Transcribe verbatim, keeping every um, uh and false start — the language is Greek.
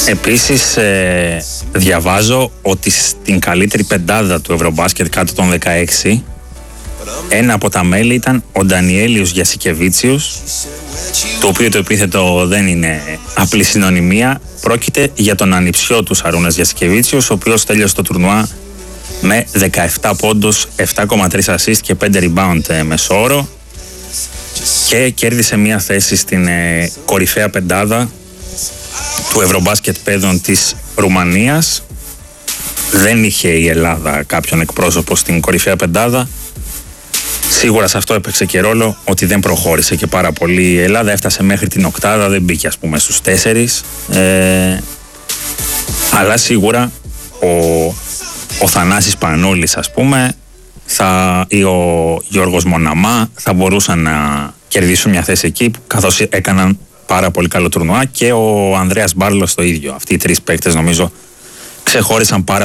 Επίσης ε, διαβάζω ότι στην καλύτερη πεντάδα του Ευρωμπάσκετ κάτω των δεκαέξι ένα από τα μέλη ήταν ο Ντανιέλιος Γιασικεβίτσιος, το οποίο το επίθετο δεν είναι απλή συνωνυμία. Πρόκειται για τον ανιψιό του Σαρούνας Γιασικεβίτσιος, ο οποίος τέλειωσε το τουρνουά με δεκαεπτά πόντους, επτά κόμμα τρία assist και πέντε rebound μεσόωρο και κέρδισε μια θέση στην ε, κορυφαία πεντάδα του Ευρωμπάσκετ παιδών της Ρουμανίας. Δεν είχε η Ελλάδα κάποιον εκπρόσωπο στην κορυφαία πεντάδα. Σίγουρα σε αυτό έπαιξε και ρόλο ότι δεν προχώρησε και πάρα πολύ. Η Ελλάδα έφτασε μέχρι την οκτάδα, δεν μπήκε ας πούμε στους τέσσερις. Ε, αλλά σίγουρα ο, ο Θανάσης Πανούλης ας πούμε θα, ή ο Γιώργος Μοναμά θα μπορούσαν να κερδίσουν μια θέση εκεί, καθώς έκαναν πάρα πολύ καλό τουρνουά, και ο Ανδρέας Μπάρλος το ίδιο. Αυτοί οι τρεις παίκτες νομίζω ξεχώρισαν πάρα